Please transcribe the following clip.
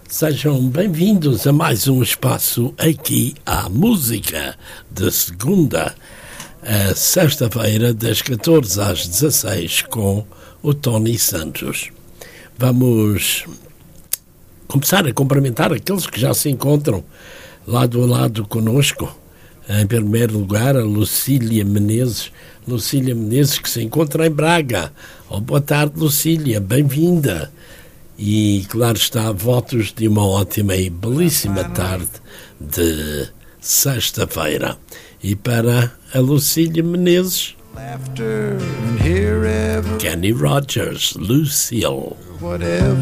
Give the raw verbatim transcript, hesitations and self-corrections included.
Sejam bem-vindos a mais um espaço aqui à música, de segunda a sexta-feira, das catorze às dezasseis, com o Tony Santos. Vamos começar a cumprimentar aqueles que já se encontram lado a lado conosco. Em primeiro lugar, a Lucília Menezes. Lucília Menezes, que se encontra em Braga. Oh, boa tarde, Lucília, bem-vinda. E, claro está, votos de uma ótima e belíssima tarde de sexta-feira. E para a Lucília Menezes, Kenny Rogers, Lucille.